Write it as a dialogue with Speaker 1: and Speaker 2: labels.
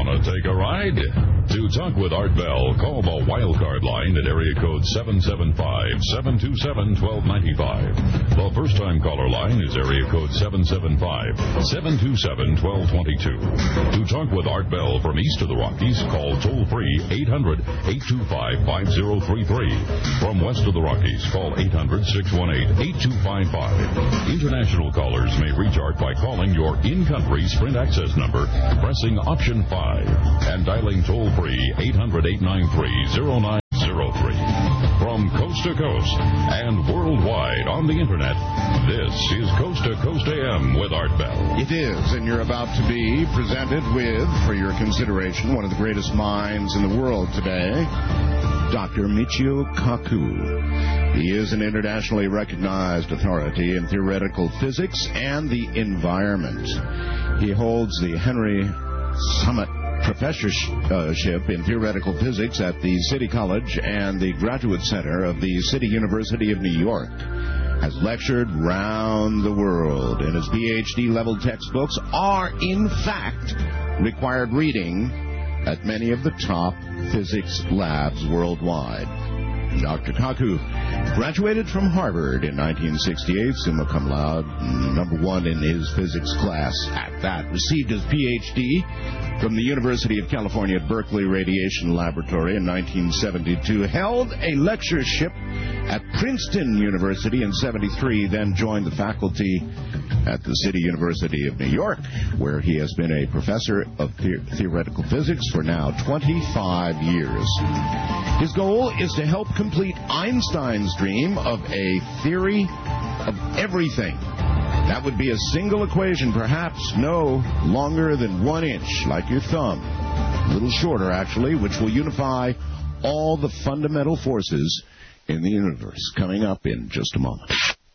Speaker 1: Want to take a ride? To talk with Art Bell, call the Wildcard line at area code 775-727-1295. The first-time caller line is area code 775-727-1222. To talk with Art Bell from east of the Rockies, call toll-free 800-825-5033. From west of the Rockies, call 800-618-8255. International callers may reach Art by calling your in-country Sprint access number, pressing option 5, and dialing toll-free 800-893-0903. From coast to coast and worldwide on the Internet, this is Coast to Coast AM with Art Bell.
Speaker 2: It is, and you're about to be presented with, for your consideration, one of the greatest minds in the world today, Dr. Michio Kaku. He is an internationally recognized authority in theoretical physics and the environment. He holds the Henry Summit Professorship in Theoretical Physics at the City College and the Graduate Center of the City University of New York. Has lectured round the world, and his PhD-level textbooks are, in fact, required reading at many of the top physics labs worldwide. Dr. Kaku graduated from Harvard in 1968, summa cum laude, #1 in his physics class at that. Received his PhD from the University of California at Berkeley Radiation Laboratory in 1972. Held a lectureship at Princeton University in 1973, then joined the faculty at the City University of New York, where he has been a professor of theoretical physics for now 25 years. His goal is to help complete Einstein's dream of a theory of everything. That would be a single equation, perhaps no longer than 1 inch, like your thumb. A little shorter, actually, which will unify all the fundamental forces in the universe. Coming up in just a moment.